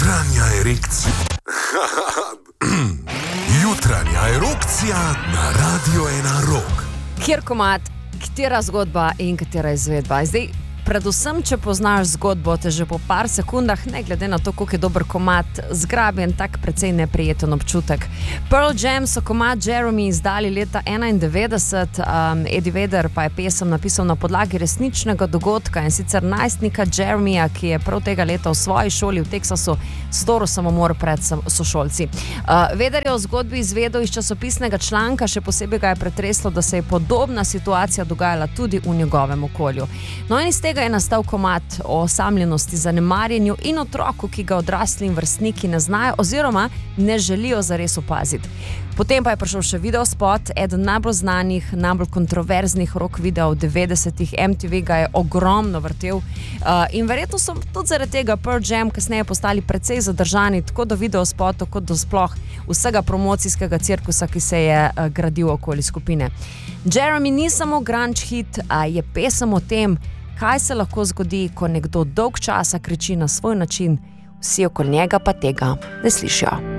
Jutranja erekcija. Jutranja erupcija na Radio 1 Rock. Kjer komad, katera zgodba in katera izvedba. Zdaj, predvsem, če poznaš zgodbo, te že po par sekundah, ne glede na to, koliko je dober komad, zgrabi en tak precej neprijeten občutek. Pearl Jam so komad Jeremy izdali leta 1991, Eddie Vedder pa je pesem napisal na podlagi resničnega dogodka, in sicer najstnika Jeremyja, ki je prav tega leta v svoji šoli v Teksasu storil samomor pred sošolci. Vedder je o zgodbi izvedel iz časopisnega članka, še posebej ga je pretreslo, da se je podobna situacija dogajala tudi v njegovem okolju. No, in iz tega je nastal komad o osamljenosti, zanemarjenju in otroku, ki ga odrasli in vrstniki ne znajo oziroma ne želijo zares opaziti. Potem pa je prišel še videospot, eden najbolj znanih, najbolj kontroverznih rock videov v 90-ih, MTV ga je ogromno vrtel in verjetno so tudi zaradi tega Pearl Jam kasneje postali precej zadržani, tako do videospotov, kot do sploh vsega promocijskega cirkusa, ki se je gradil okoli skupine. Jeremy ni samo grunge hit, je pesem o tem, kaj se lahko zgodi, ko nekdo dolg časa kriči na svoj način, vsi okoli njega pa tega ne slišijo.